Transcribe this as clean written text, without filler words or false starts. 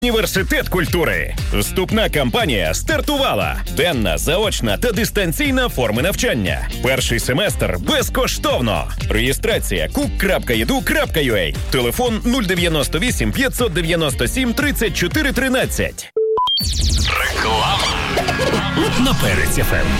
Університет культури. Вступна кампанія стартувала. Денна, заочна та дистанційна форми навчання. Перший семестр безкоштовно. Реєстрація cook.edu.ua. Телефон 098 597 34 13. Реклама на Перець ФМ.